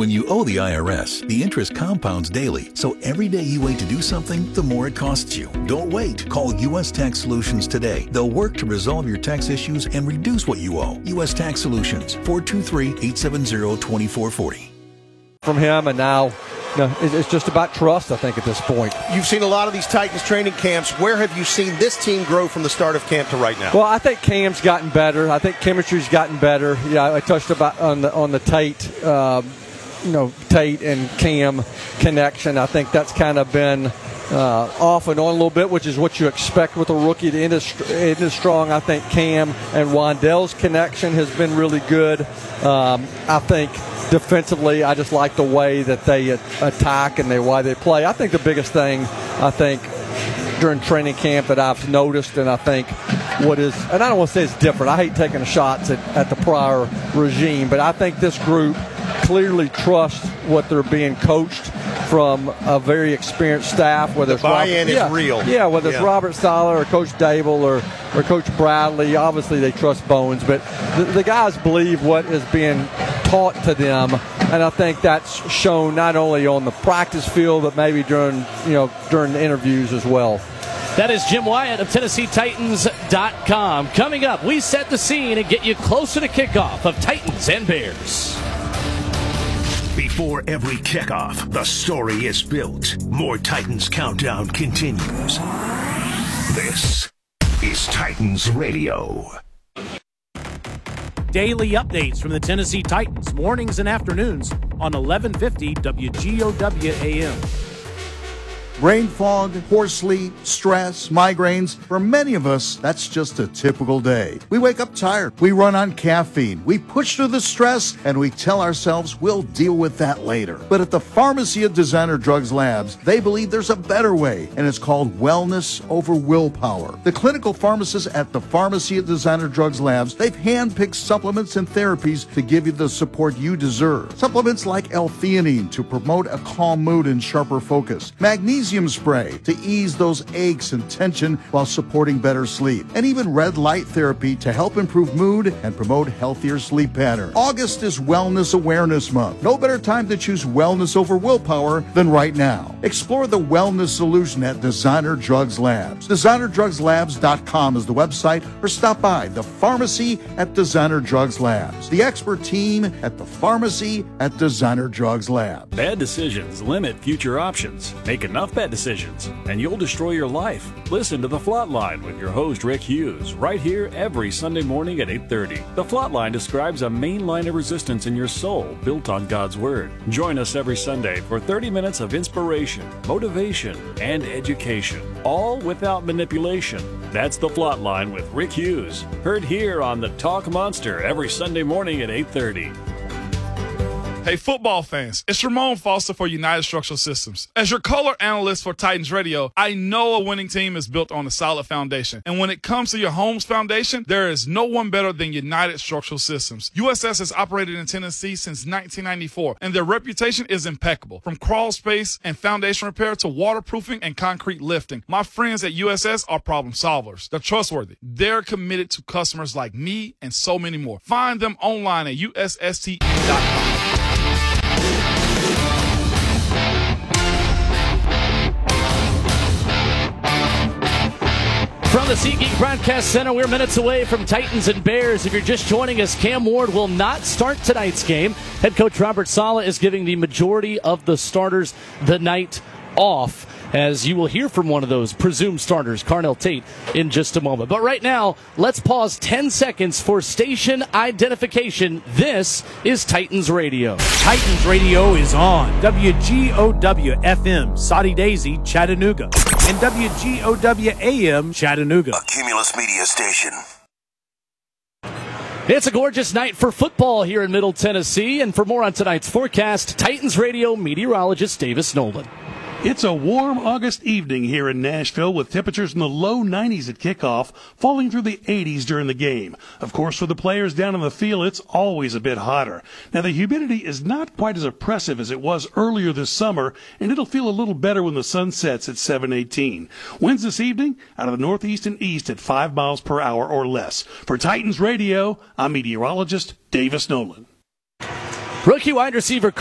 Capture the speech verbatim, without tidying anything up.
When you owe the I R S, the interest compounds daily, so every day you wait to do something, the more it costs you. Don't wait. Call U S Tax Solutions today. They'll work to resolve your tax issues and reduce what you owe. U S Tax Solutions, four two three, eight seven zero, two four four zero. From him, and now you know, it's just about trust, I think, at this point. You've seen a lot of these Titans training camps. Where have you seen this team grow from the start of camp to right now? Well, I think Cam's gotten better. I think chemistry's gotten better. Yeah, I touched about on the on the Tate, uh, you know, Tate and Cam connection. I think that's kind of been uh, off and on a little bit, which is what you expect with a rookie. The end is, end is strong. I think Cam and Wan'Dale's connection has been really good. Um, I think defensively, I just like the way that they attack and the way they play. I think the biggest thing, I think, during training camp that I've noticed, and I think what is, and I don't want to say it's different. I hate taking shots at, at the prior regime, but I think this group clearly trusts what they're being coached from a very experienced staff. Whether the it's buy-in Robert, is yeah, real. Yeah, whether it's yeah. Robert Saleh or Coach Dable or, or Coach Bradley, obviously they trust Bowens, but the, the guys believe what is being taught to them, and I think that's shown not only on the practice field, but maybe during you know during the interviews as well. That is Jim Wyatt of Tennessee Titans dot com. Coming up, we set the scene and get you closer to kickoff of Titans and Bears. Before every kickoff, the story is built. More Titans Countdown continues. This is Titans Radio. Daily updates from the Tennessee Titans, mornings and afternoons on eleven fifty W G O W A M. Brain fog, poor sleep, stress, migraines. For many of us, that's just a typical day. We wake up tired. We run on caffeine. We push through the stress, and we tell ourselves we'll deal with that later. But at the Pharmacy at Designer Drugs Labs, they believe there's a better way, and it's called wellness over willpower. The clinical pharmacists at the Pharmacy at Designer Drugs Labs, they've handpicked supplements and therapies to give you the support you deserve. Supplements like L-theanine to promote a calm mood and sharper focus. Magnesium spray to ease those aches and tension while supporting better sleep, and even red light therapy to help improve mood and promote healthier sleep patterns. August is Wellness Awareness Month. No better time to choose wellness over willpower than right now. Explore the wellness solution at Designer Drugs Labs. Designer Drugs Labs dot com is the website, or stop by the Pharmacy at Designer Drugs Labs. The expert team at the Pharmacy at Designer Drugs Labs. Bad decisions limit future options. Make enough bad decisions, and you'll destroy your life. Listen to The Flatline with your host, Rick Hughes, right here every Sunday morning at eight thirty. The Flatline describes a main line of resistance in your soul built on God's Word. Join us every Sunday for thirty minutes of inspiration, motivation, and education, all without manipulation. That's The Flatline with Rick Hughes, heard here on the Talk Monster every Sunday morning at eight thirty. Hey, football fans, it's Ramon Foster for United Structural Systems. As your color analyst for Titans Radio, I know a winning team is built on a solid foundation. And when it comes to your home's foundation, there is no one better than United Structural Systems. U S S has operated in Tennessee since nineteen ninety-four, and their reputation is impeccable. From crawl space and foundation repair to waterproofing and concrete lifting, my friends at U S S are problem solvers. They're trustworthy. They're committed to customers like me and so many more. Find them online at U S S T E dot com. From the SeatGeek Broadcast Center, we're minutes away from Titans and Bears. If you're just joining us, Cam Ward will not start tonight's game. Head coach Robert Saleh is giving the majority of the starters the night off, as you will hear from one of those presumed starters, Carnell Tate, in just a moment. But right now, let's pause ten seconds for station identification. This is Titans Radio. Titans Radio is on W G O W F M, Saudi Daisy, Chattanooga, and W G O W A M, Chattanooga. A Cumulus Media station. It's a gorgeous night for football here in Middle Tennessee, and for more on tonight's forecast, Titans Radio meteorologist Davis Nolan. It's a warm August evening here in Nashville with temperatures in the low nineties at kickoff, falling through the eighties during the game. Of course, for the players down in the field, it's always a bit hotter. Now, the humidity is not quite as oppressive as it was earlier this summer, and it'll feel a little better when the sun sets at seven eighteen. Winds this evening out of the northeast and east at five miles per hour or less. For Titans Radio, I'm meteorologist Davis Nolan. Rookie wide receiver